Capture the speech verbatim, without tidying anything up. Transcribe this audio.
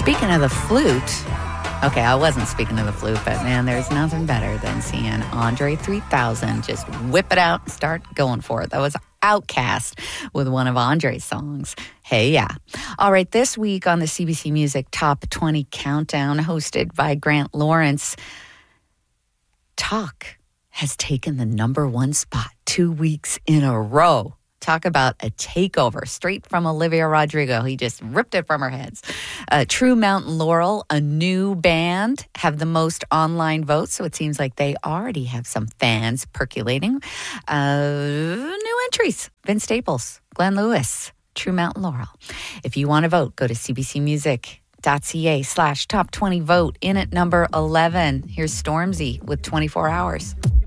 Speaking of the flute, okay, I wasn't speaking of the flute, but man, there's nothing better than seeing Andre three thousand just whip it out and start going for it. That was Outkast with one of Andre's songs, Hey Ya. All right, this week on the C B C Music Top twenty Countdown, hosted by Grant Lawrence, Talk has taken the number one spot two weeks in a row. Talk about a takeover straight from Olivia Rodrigo. He just ripped it from her heads. Uh, True Mountain Laurel, a new band, have the most online votes, so it seems like they already have some fans percolating. Uh, new entries, Vince Staples, Glenn Lewis, True Mountain Laurel. If you want to vote, go to cbcmusic.ca slash top 20 vote. In at number eleven, here's Stormzy with twenty-four hours.